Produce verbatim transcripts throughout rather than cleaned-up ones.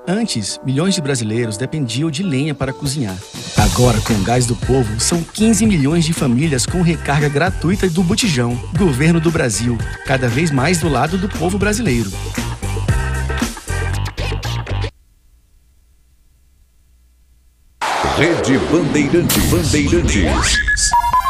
Antes, milhões de brasileiros dependiam de lenha para cozinhar. Agora, com o Gás do Povo, são quinze milhões de famílias com recarga gratuita do Botijão. Governo do Brasil, cada vez mais do lado do povo brasileiro. Rede Bandeirantes. Bandeirantes.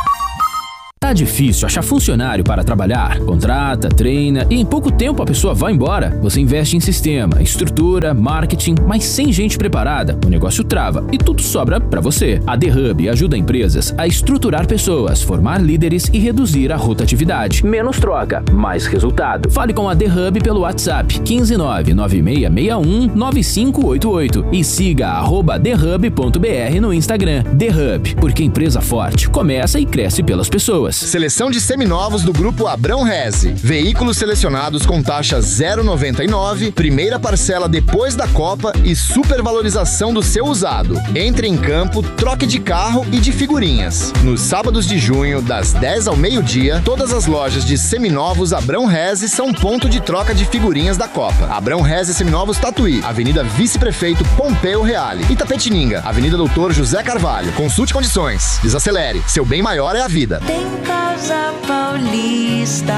Tá difícil achar funcionário para trabalhar? Contrata, treina e em pouco tempo a pessoa vai embora. Você investe em sistema, estrutura, marketing, mas sem gente preparada, o negócio trava e tudo sobra para você. A The Hub ajuda empresas a estruturar pessoas, formar líderes e reduzir a rotatividade. Menos troca, mais resultado. Fale com a The Hub pelo WhatsApp um cinco nove nove seis seis um nove cinco oito oito e siga arroba thehub ponto br no Instagram. The Hub, porque empresa forte começa e cresce pelas pessoas. Seleção de seminovos do Grupo Abrão Reze. Veículos selecionados com taxa zero vírgula noventa e nove, primeira parcela depois da Copa e supervalorização do seu usado. Entre em campo, troque de carro e de figurinhas. Nos sábados de junho, das dez ao meio-dia, todas as lojas de seminovos Abrão Reze são ponto de troca de figurinhas da Copa. Abrão Reze Seminovos Tatuí, Avenida Vice-Prefeito Pompeu Reale. Itapetininga, Avenida Doutor José Carvalho. Consulte condições. Desacelere. Seu bem maior é a vida. Tem Casa Paulista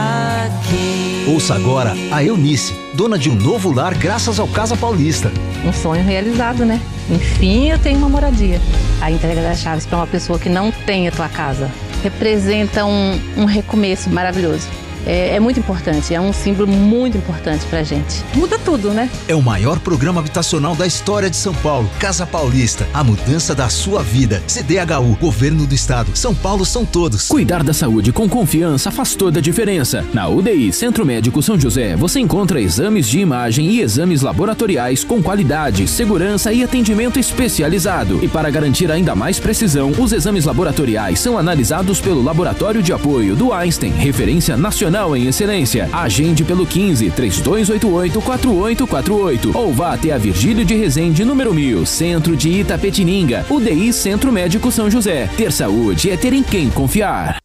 aqui. Ouça agora a Eunice, dona de um novo lar graças ao Casa Paulista. Um sonho realizado, né? Enfim, eu tenho uma moradia. A entrega das chaves para uma pessoa que não tem a tua casa representa um, um recomeço maravilhoso. É, é muito importante, é um símbolo muito importante pra gente. Muda tudo, né? É o maior programa habitacional da história de São Paulo. Casa Paulista, a mudança da sua vida. C D H U, Governo do Estado. São Paulo são todos. Cuidar da saúde com confiança faz toda a diferença. Na U D I Centro Médico São José, você encontra exames de imagem e exames laboratoriais com qualidade, segurança e atendimento especializado. E para garantir ainda mais precisão, os exames laboratoriais são analisados pelo Laboratório de Apoio do Einstein, referência nacional em excelência. Agende pelo quinze, três dois oito oito, quatro oito quatro oito ou vá até a Virgílio de Resende, número mil, Centro de Itapetininga. U D I Centro Médico São José. Ter saúde é ter em quem confiar.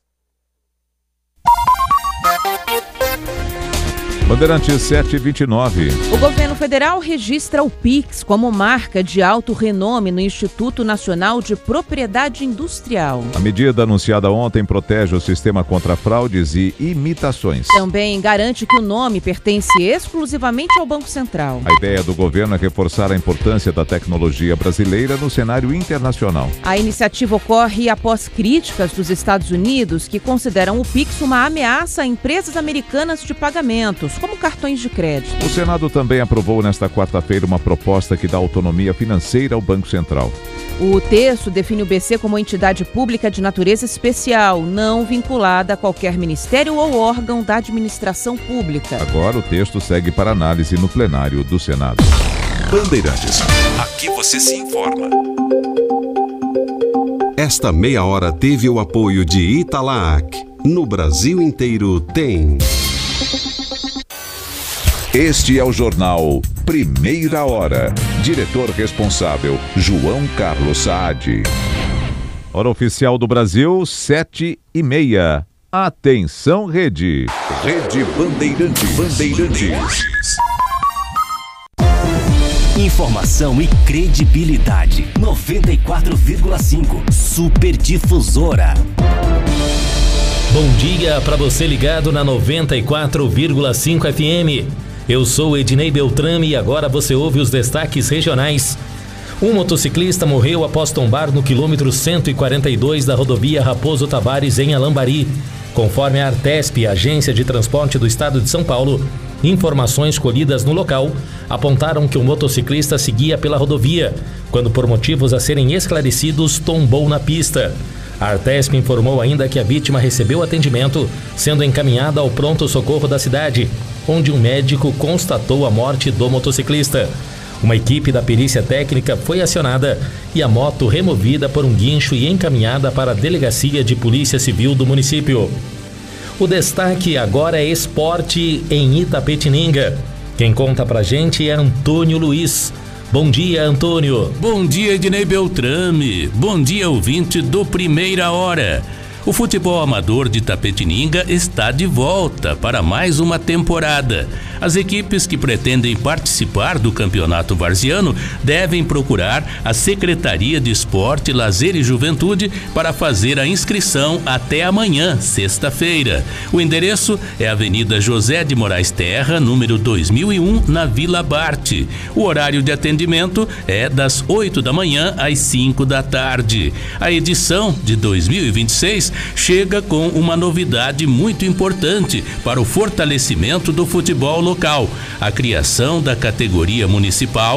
Bandeirantes sete e vinte e nove. O governo federal registra o Pix como marca de alto renome no Instituto Nacional de Propriedade Industrial. A medida anunciada ontem protege o sistema contra fraudes e imitações. Também garante que o nome pertence exclusivamente ao Banco Central. A ideia do governo é reforçar a importância da tecnologia brasileira no cenário internacional. A iniciativa ocorre após críticas dos Estados Unidos, que consideram o Pix uma ameaça a empresas americanas de pagamentos, como cartões de crédito. O Senado também aprovou nesta quarta-feira uma proposta que dá autonomia financeira ao Banco Central. O texto define o B C como entidade pública de natureza especial, não vinculada a qualquer ministério ou órgão da administração pública. Agora o texto segue para análise no plenário do Senado. Bandeirantes. Aqui você se informa. Esta meia hora teve o apoio de Italac. No Brasil inteiro tem... Este é o jornal Primeira Hora. Diretor responsável, João Carlos Saad. Hora oficial do Brasil, sete e meia. Atenção, Rede. Rede Bandeirantes. Bandeirantes. Informação e credibilidade. noventa e quatro vírgula cinco. Super Difusora. Bom dia para você ligado na noventa e quatro vírgula cinco F M. Eu sou Ednei Beltrame e agora você ouve os destaques regionais. Um motociclista morreu após tombar no quilômetro cento e quarenta e dois da rodovia Raposo Tavares, em Alambari. Conforme a Artesp, Agência de Transporte do Estado de São Paulo, informações colhidas no local apontaram que o motociclista seguia pela rodovia, quando por motivos a serem esclarecidos tombou na pista. A Artesp informou ainda que a vítima recebeu atendimento, sendo encaminhada ao pronto-socorro da cidade, onde um médico constatou a morte do motociclista. Uma equipe da perícia técnica foi acionada e a moto removida por um guincho e encaminhada para a Delegacia de Polícia Civil do município. O destaque agora é esporte em Itapetininga. Quem conta pra gente é Antônio Luiz. Bom dia, Antônio. Bom dia, Ednei Beltrame. Bom dia, ouvinte do Primeira Hora. O futebol amador de Itapetininga está de volta para mais uma temporada. As equipes que pretendem participar do Campeonato Varziano devem procurar a Secretaria de Esporte, Lazer e Juventude para fazer a inscrição até amanhã, sexta-feira. O endereço é Avenida José de Moraes Terra, número dois mil e um, na Vila Bart. O horário de atendimento é das oito da manhã às cinco da tarde. A edição de dois mil e vinte e seis chega com uma novidade muito importante para o fortalecimento do futebol local: a criação da categoria municipal